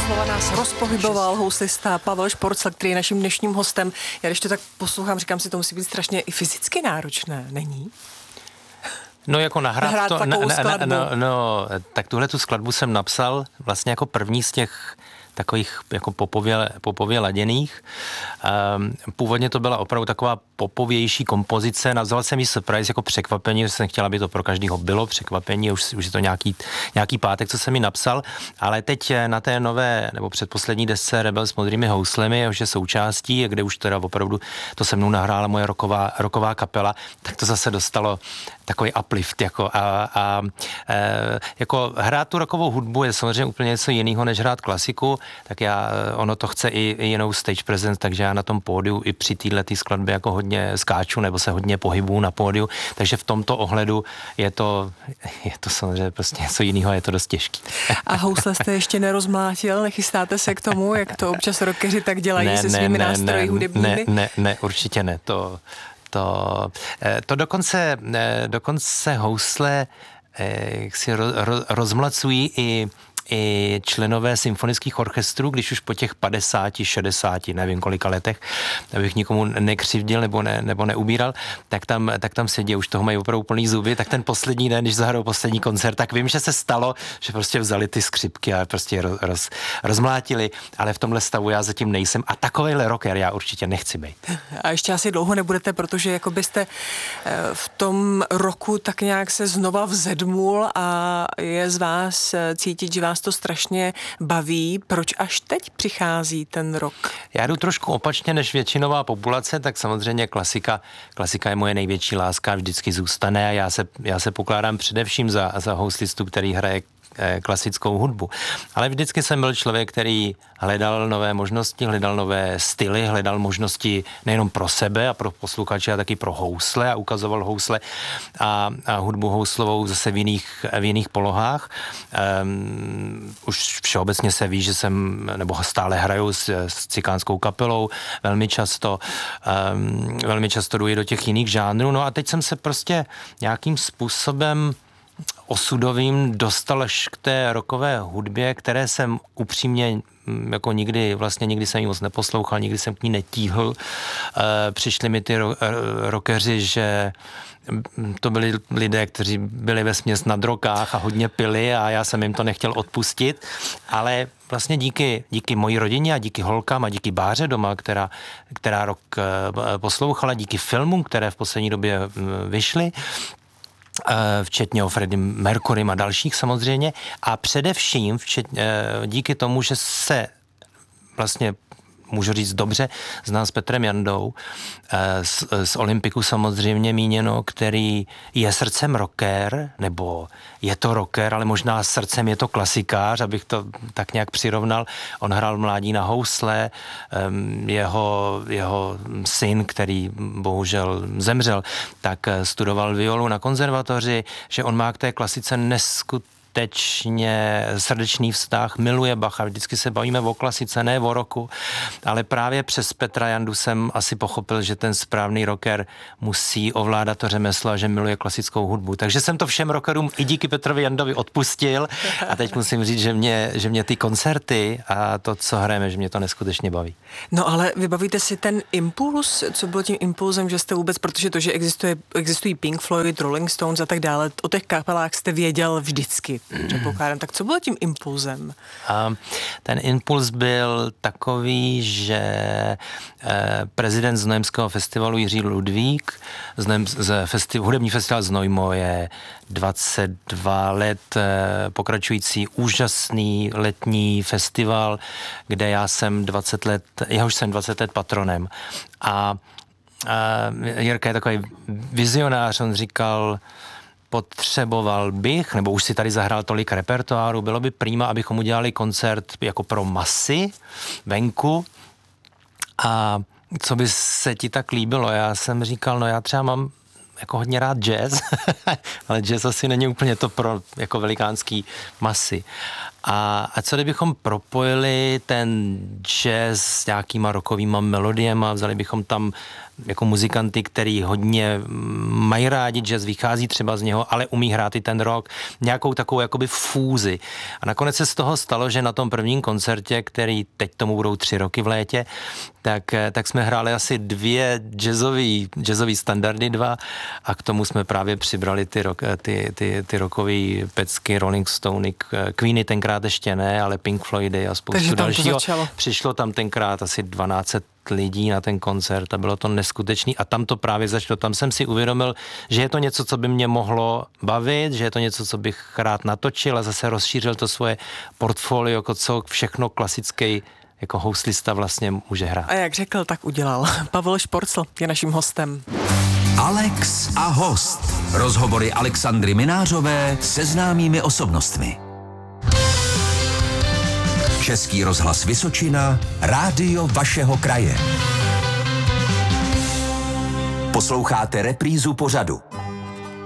doslova nás rozpohyboval houslista Pavel Šporcl, který je naším dnešním hostem. Já když to tak poslouchám, říkám si, to musí být strašně i fyzicky náročné, není? No jako nahrát to, tak tuhle tu skladbu jsem napsal vlastně jako první z těch takových jako popově laděných. Původně to byla opravdu taková popovější kompozice. Nazval jsem ji Surprise jako překvapení, že jsem chtěla, aby to pro každého bylo překvapení. Už je to nějaký pátek, co jsem mi napsal. Ale teď na té nové, nebo předposlední desce Rebel s modrými houslemi, jehož je součástí, kde už teda opravdu to se mnou nahrála moje rocková kapela, tak to zase dostalo takový uplift. Jako hrát tu rockovou hudbu je samozřejmě úplně něco jiného, než hrát klasiku, tak ono to chce i jinou stage presence, takže já na tom pódiu i při této skladbě jako hodně skáču nebo se hodně pohybuju na pódiu, takže v tomto ohledu je to samozřejmě prostě něco jiného, je to dost těžký. A housle jste ještě nerozmlátil, nechystáte se k tomu, jak to občas rockeři tak dělají se svými nástroji hudebními? Ne, určitě ne, to dokonce housle si rozmlacují i členové symfonických orchestrů, když už po těch 50, 60, nevím kolika letech, abych nikomu nekřivdil nebo neubíral, tak tam sedí, už toho mají opravdu plný zuby, tak ten poslední den, když zahrajou poslední koncert, tak vím, že se stalo, že prostě vzali ty skřipky a prostě rozmlátili, ale v tomhle stavu já zatím nejsem a takovejhle rocker já určitě nechci být. A ještě asi dlouho nebudete, protože jako byste v tom roku tak nějak se znova vzedmul a je z vás cítit, že vás to strašně baví. Proč až teď přichází ten rok? Já jdu trošku opačně než většinová populace, tak samozřejmě klasika je moje největší láska, vždycky zůstane a já se pokládám především za houslistu, který hraje klasickou hudbu. Ale vždycky jsem byl člověk, který hledal nové možnosti, hledal nové styly, hledal možnosti nejenom pro sebe a pro posluchače, a taky pro housle a ukazoval housle a hudbu houslovou zase v jiných polohách. Už všeobecně se ví, že nebo stále hraju s cikánskou kapelou, velmi často jdu i do těch jiných žánrů. No a teď jsem se prostě nějakým způsobem osudovým dostal až k té rockové hudbě, které jsem upřímně jako nikdy jsem ji moc neposlouchal, nikdy jsem k ní netíhl. Přišli mi ty rockeři, že to byli lidé, kteří byli vesměs na drogách a hodně pili a já jsem jim to nechtěl odpustit, ale vlastně díky mojí rodině a díky holkám a díky Báře doma, která rock poslouchala, díky filmům, které v poslední době vyšly, včetně o Freddie Mercurym a dalších samozřejmě a především díky tomu, že se vlastně můžu říct dobře, znám s Petrem Jandou, z Olympiku samozřejmě míněno, který je srdcem rocker, nebo je to rocker, ale možná srdcem je to klasikář, abych to tak nějak přirovnal. On hrál v mládí na housle, jeho syn, který bohužel zemřel, tak studoval violu na konzervatoři, že on má k té klasice neskutečně srdečný vztah, miluje Bacha, vždycky se bavíme o klasice, ne o roku, ale právě přes Petra Jandu jsem asi pochopil, že ten správný rocker musí ovládat to řemeslo a že miluje klasickou hudbu. Takže jsem to všem rockerům i díky Petrovi Jandovi odpustil a teď musím říct, že mě ty koncerty a to, co hrajeme, že mě to neskutečně baví. No ale vybavíte si ten impuls, co bylo tím impulzem, že jste vůbec, protože to, že existují Pink Floyd, Rolling Stones a tak dále, o těch kapelách jste věděl vždycky. Předpokládám. Tak co bylo tím impulzem? Ten impuls byl takový, že prezident Znojemského festivalu Jiří Ludvík, hudební festival Znojmo je 22 let pokračující úžasný letní festival, kde já jsem 20 let patronem. A Jirka je takový vizionář, on říkal, potřeboval bych, nebo už si tady zahrál tolik repertoáru, bylo by prima, abychom udělali koncert jako pro masy venku a co by se ti tak líbilo? Já jsem říkal, no já třeba mám jako hodně rád jazz, ale jazz asi není úplně to pro jako velikánský masy. A co kdybychom propojili ten jazz s nějakýma rockovýma melodiema, vzali bychom tam jako muzikanty, který hodně mají rádi jazz, vychází třeba z něho, ale umí hrát i ten rock, nějakou takovou jakoby fúzi. A nakonec se z toho stalo, že na tom prvním koncertě, který teď tomu budou 3 roky v létě, tak jsme hráli asi 2 jazzový standardy 2 a k tomu jsme právě přibrali ty rockový pecky, Rolling Stony, Queeny tenkrát ještě ne, ale Pink Floydy a spoustu dalšího. Přišlo tam tenkrát asi 1200 lidí na ten koncert a bylo to neskutečný a tam to právě začalo, tam jsem si uvědomil, že je to něco, co by mě mohlo bavit, že je to něco, co bych rád natočil a zase rozšířil to svoje portfolio, jako co všechno klasický jako houslista vlastně může hrát. A jak řekl, tak udělal. Pavel Šporcl je naším hostem. Alex a host. Rozhovory Alexandry Minářové se známými osobnostmi. Český rozhlas Vysočina, rádio vašeho kraje. Posloucháte reprízu pořadu.